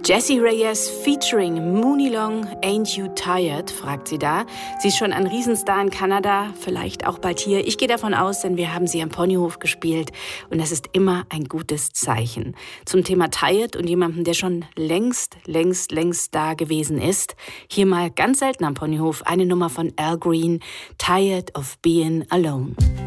Jessie Reyez featuring Mooney Long, Ain't You Tired, fragt sie da. Sie ist schon ein Riesenstar in Kanada, vielleicht auch bald hier. Ich gehe davon aus, denn wir haben sie am Ponyhof gespielt und das ist immer ein gutes Zeichen. Zum Thema Tired und jemandem, der schon längst da gewesen ist. Hier mal ganz selten am Ponyhof eine Nummer von Al Green, Tired of Being Alone.